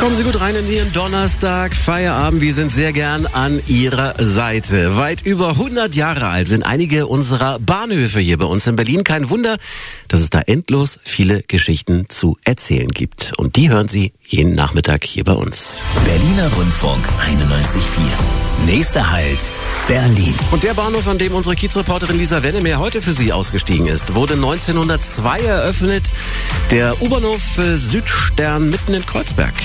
Kommen Sie gut rein in Ihren Donnerstag, Feierabend. Wir sind sehr gern an Ihrer Seite. Weit über 100 Jahre alt sind einige unserer Bahnhöfe hier bei uns in Berlin. Kein Wunder, dass es da endlos viele Geschichten zu erzählen gibt. Und die hören Sie jeden Nachmittag hier bei uns. Berliner Rundfunk 91.4. Nächster Halt, Berlin. Und der Bahnhof, an dem unsere Kiezreporterin Lisa Wennemeyer heute für Sie ausgestiegen ist, wurde 1902 eröffnet. Der U-Bahnhof Südstern mitten in Kreuzberg.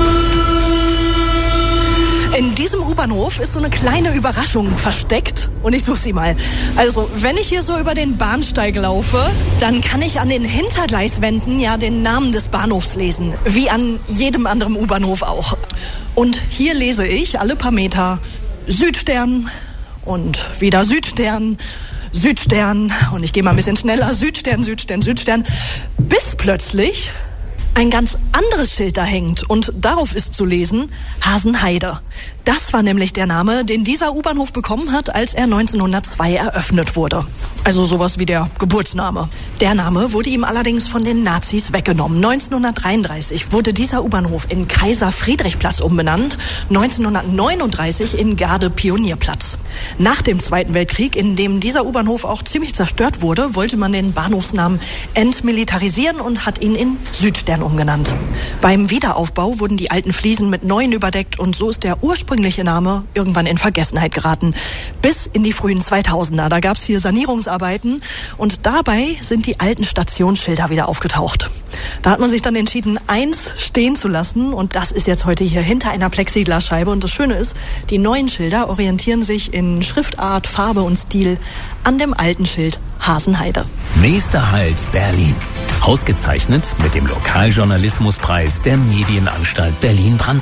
In diesem U-Bahnhof ist so eine kleine Überraschung versteckt und ich suche sie mal. Also, wenn ich hier so über den Bahnsteig laufe, dann kann ich an den Hintergleiswänden ja den Namen des Bahnhofs lesen, wie an jedem anderen U-Bahnhof auch. Und hier lese ich alle paar Meter Südstern und wieder Südstern, Südstern und ich gehe mal ein bisschen schneller, Südstern, Südstern, Südstern, bis plötzlich ein ganz anderes Schild da hängt und darauf ist zu lesen Hasenheide. Das war nämlich der Name, den dieser U-Bahnhof bekommen hat, als er 1902 eröffnet wurde. Also sowas wie der Geburtsname. Der Name wurde ihm allerdings von den Nazis weggenommen. 1933 wurde dieser U-Bahnhof in Kaiser-Friedrich-Platz umbenannt, 1939 in Garde-Pionierplatz. Nach dem Zweiten Weltkrieg, in dem dieser U-Bahnhof auch ziemlich zerstört wurde, wollte man den Bahnhofsnamen entmilitarisieren und hat ihn in Südstern umgenannt. Beim Wiederaufbau wurden die alten Fliesen mit neuen überdeckt und so ist der ursprüngliche Name irgendwann in Vergessenheit geraten. Bis in die frühen 2000er. Da gab es hier Sanierungsarbeiten und dabei sind die alten Stationsschilder wieder aufgetaucht. Da hat man sich dann entschieden, eins stehen zu lassen und das ist jetzt heute hier hinter einer Plexiglasscheibe. Und das Schöne ist, die neuen Schilder orientieren sich in Schriftart, Farbe und Stil an dem alten Schild Hasenheide. Nächster Halt, Berlin. Ausgezeichnet mit dem Lokaljournalismuspreis der Medienanstalt Berlin-Brandenburg.